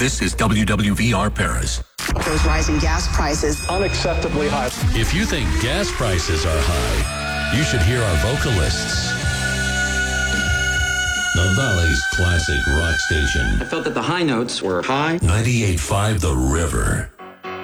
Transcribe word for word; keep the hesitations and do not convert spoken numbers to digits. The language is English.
This is W W V R Paris. Those rising gas prices. Unacceptably high. If you think gas prices are high, you should hear our vocalists. The Valley's classic rock station. I felt that the high notes were high. ninety-eight point five The River.